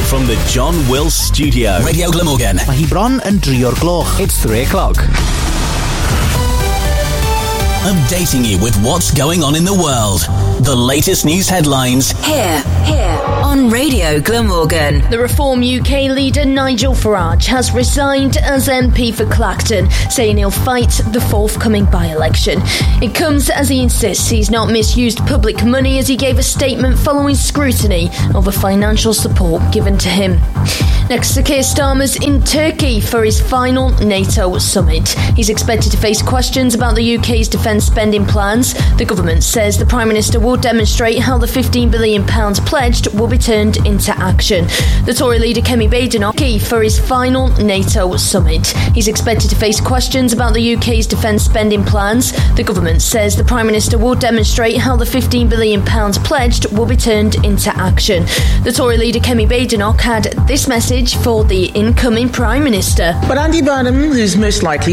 From the John Wills Studio, Radio Glamorgan. Mae hi bron yn 3 o'r gloch. It's 3 o'clock. Updating you with what's going on in the world. The latest news headlines. Here, on Radio Glamorgan. The Reform UK leader Nigel Farage has resigned as MP for Clacton, saying he'll fight the forthcoming by-election. It comes as he insists he's not misused public money, as he gave a statement following scrutiny over financial support given to him. Next, Sir Keir Starmer's in Turkey for his final NATO summit. He's expected to face questions about the UK's defence spending plans. The government says the Prime Minister will demonstrate how the £15 billion pledged will be turned into action. The Tory leader Kemi Badenoch for his final NATO summit. He's expected to face questions about the UK's defence spending plans. The government says the Prime Minister will demonstrate how the £15 billion pledged will be turned into action. The Tory leader Kemi Badenoch had this message for the incoming Prime Minister. But Andy Burnham, who's most likely